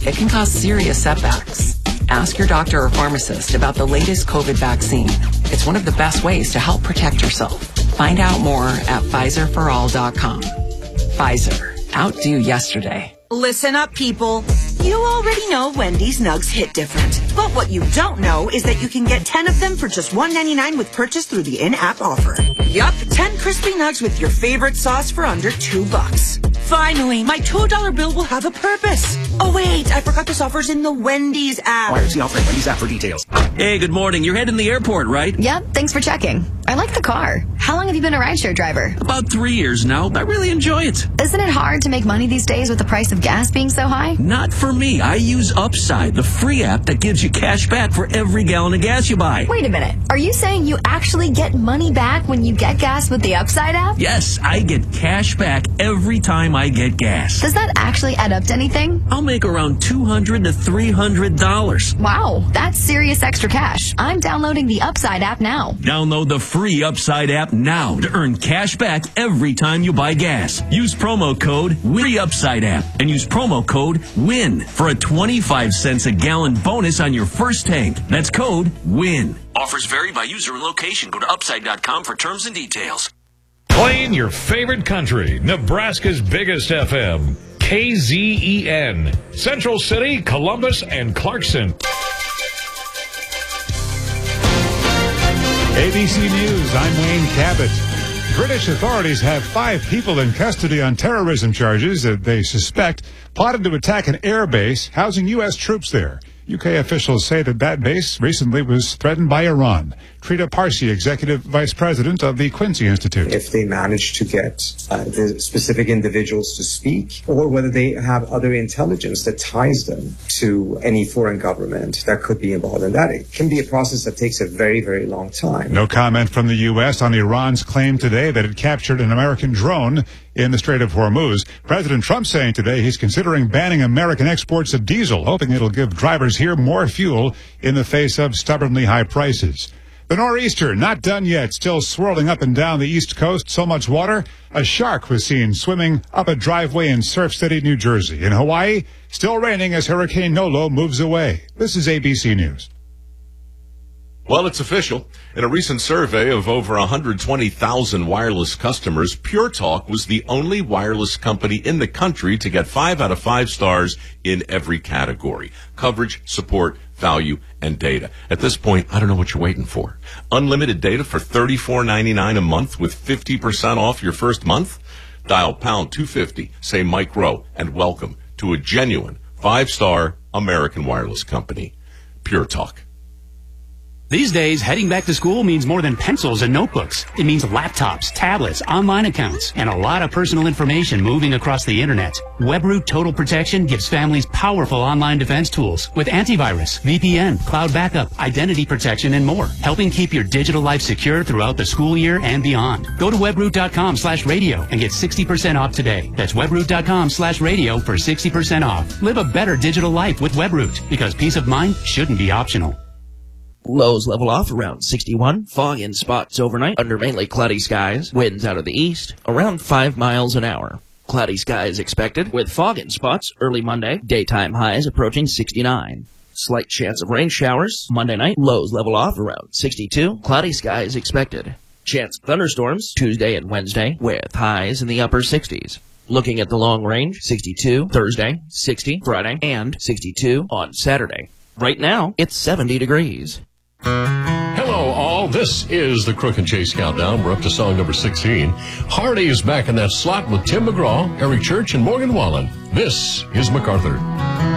it can cause serious setbacks. Ask your doctor or pharmacist about the latest COVID vaccine. It's one of the best ways to help protect yourself. Find out more at PfizerForAll.com. Pfizer. Outdo yesterday. Listen up, people. You already know Wendy's Nugs hit different. But what you don't know is that you can get 10 of them for just $1.99 with purchase through the in-app offer. Yup, 10 crispy nugs with your favorite sauce for under $2. Finally, my $2 bill will have a purpose. Oh wait, I forgot this offer's in the Wendy's app. Why is the offer in Wendy's app for details? Hey, good morning. You're heading to the airport, right? Yep, thanks for checking. I like the car. How long have you been a rideshare driver? About 3 years now. I really enjoy it. Isn't it hard to make money these days with the price of gas being so high? Not for me. I use Upside, the free app that gives you cash back for every gallon of gas you buy. Wait a minute. Are you saying you actually get money back when you get gas with the Upside app? Yes, I get cash back every time I get gas. Does that actually add up to anything? I'll make around $200 to $300. Wow, that's serious extra cash. I'm downloading the Upside app now. Download the free Upside app now to earn cash back every time you buy gas. Use promo code WINUPSIDE app and use promo code WIN for a 25 cents a gallon bonus on your first tank. That's code WIN. Offers vary by user and location. Go to upside.com for terms and details. Playing your favorite country, Nebraska's biggest FM, KZEN, Central City, Columbus, and Clarkson. ABC News, I'm Wayne Cabot. British authorities have 5 people in custody on terrorism charges that they suspect plotted to attack an air base housing U.S. troops there. UK officials say that base recently was threatened by Iran. Trita Parsi, Executive Vice President of the Quincy Institute. If they manage to get the specific individuals to speak, or whether they have other intelligence that ties them to any foreign government that could be involved in that, it can be a process that takes a very, very long time. No comment from the U.S. on Iran's claim today that it captured an American drone in the Strait of Hormuz. President Trump saying today he's considering banning American exports of diesel, hoping it'll give drivers here more fuel in the face of stubbornly high prices. The nor'easter, not done yet, still swirling up and down the East Coast. So much water, a shark was seen swimming up a driveway in Surf City, New Jersey. In Hawaii, still raining as Hurricane Nolo moves away. This is ABC News. Well, it's official. In a recent survey of over 120,000 wireless customers, Pure Talk was the only wireless company in the country to get 5 out of 5 stars in every category: coverage, support, value, and data. At this point, I don't know what you're waiting for. Unlimited data for $34.99 a month with 50% off your first month? Dial pound 250, say Mike Rowe, and welcome to a genuine 5-star American wireless company. Pure Talk. These days, heading back to school means more than pencils and notebooks. It means laptops, tablets, online accounts, and a lot of personal information moving across the internet. WebRoot Total Protection gives families powerful online defense tools with antivirus, VPN, cloud backup, identity protection, and more, helping keep your digital life secure throughout the school year and beyond. Go to webroot.com/radio and get 60% off today. That's webroot.com/radio for 60% off. Live a better digital life with WebRoot, because peace of mind shouldn't be optional. Lows level off around 61. Fog in spots overnight under mainly cloudy skies. Winds out of the east around 5 miles an hour. Cloudy skies expected with fog in spots early Monday. Daytime highs approaching 69. Slight chance of rain showers Monday night. Lows level off around 62. Cloudy skies expected. Chance of thunderstorms Tuesday and Wednesday with highs in the upper 60s. Looking at the long range, 62 Thursday, 60 Friday, and 62 on Saturday. Right now, it's 70 degrees. Hello, all. This is the Crook and Chase Countdown. We're up to song number 16. Hardy is back in that slot with Tim McGraw, Eric Church, and Morgan Wallen. This is MacArthur.